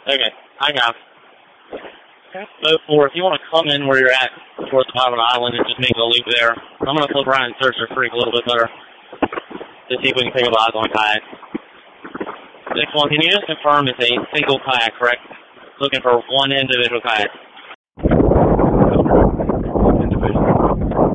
Okay, I got it. So if you want to come in where you're at towards the bottom of the island and just make a loop there, I'm going to flip around and search the creek a little bit better to see if we can pick up eyes on a kayak. Next one, can you just confirm it's a single kayak, correct? Looking for one individual kayak. Individual.